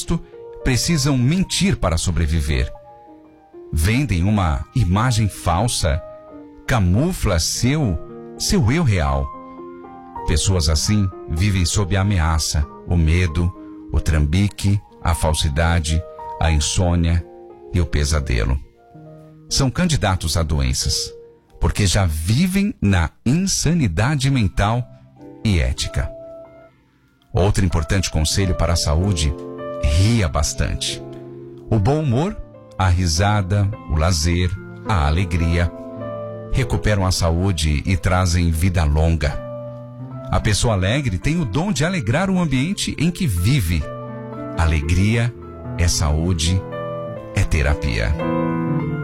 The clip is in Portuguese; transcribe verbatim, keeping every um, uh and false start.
rosto, precisam mentir para sobreviver. Vendem uma imagem falsa, camufla seu, seu eu real. Pessoas assim vivem sob a ameaça, o medo, o trambique, a falsidade, a insônia e o pesadelo. São candidatos a doenças, porque já vivem na insanidade mental e ética. Outro importante conselho para a saúde: ria bastante. O bom humor, a risada, o lazer, a alegria recuperam a saúde e trazem vida longa. A pessoa alegre tem o dom de alegrar o ambiente em que vive. Alegria é saúde, é terapia.